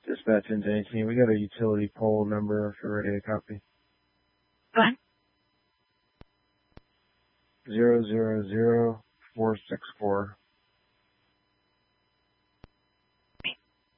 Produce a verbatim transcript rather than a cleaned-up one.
Dispatch into eighteen. We got a utility pole number if you're ready to copy. Go ahead. Zero zero zero four six four.